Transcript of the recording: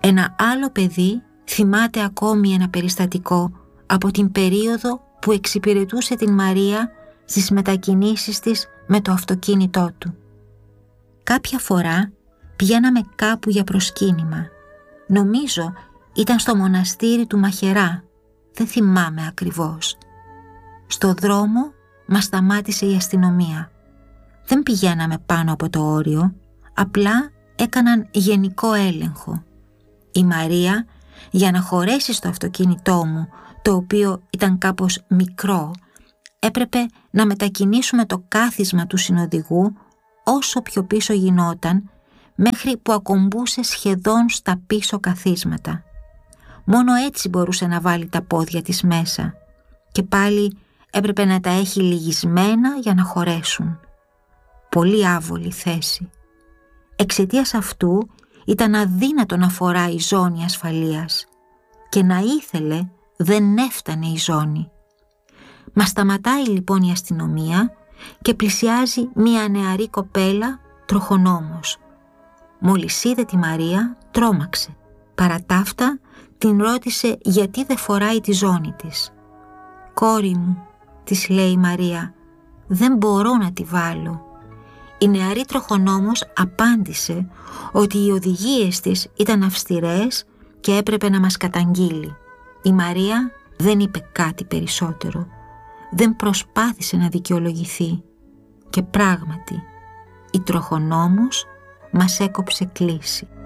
Ένα άλλο παιδί θυμάται ακόμη ένα περιστατικό από την περίοδο που εξυπηρετούσε την Μαρία στις μετακινήσεις της με το αυτοκίνητό του. Κάποια φορά πηγαίναμε κάπου για προσκύνημα. Νομίζω ήταν στο μοναστήρι του Μαχερά, δεν θυμάμαι ακριβώς. Στο δρόμο μας σταμάτησε η αστυνομία. Δεν πηγαίναμε πάνω από το όριο, απλά έκαναν γενικό έλεγχο. Η Μαρία, για να χωρέσει στο αυτοκίνητό μου, το οποίο ήταν κάπως μικρό, έπρεπε να μετακινήσουμε το κάθισμα του συνοδηγού όσο πιο πίσω γινόταν, μέχρι που ακομπούσε σχεδόν στα πίσω καθίσματα. Μόνο έτσι μπορούσε να βάλει τα πόδια της μέσα και πάλι έπρεπε να τα έχει λυγισμένα για να χωρέσουν. Πολύ άβολη θέση. Εξαιτίας αυτού ήταν αδύνατο να φοράει ζώνη ασφαλείας και να ήθελε δεν έφτανε η ζώνη. Μας σταματάει λοιπόν η αστυνομία και πλησιάζει μία νεαρή κοπέλα τροχονόμος. Μόλις είδε τη Μαρία τρόμαξε. Παρά τα αυτά την ρώτησε γιατί δεν φοράει τη ζώνη της. «Κόρη μου», της λέει η Μαρία, «δεν μπορώ να τη βάλω». Η νεαρή τροχονόμος απάντησε ότι οι οδηγίες της ήταν αυστηρές και έπρεπε να μας καταγγείλει. Η Μαρία δεν είπε κάτι περισσότερο. Δεν προσπάθησε να δικαιολογηθεί. Και πράγματι, η τροχονόμος μας έκοψε κλίση.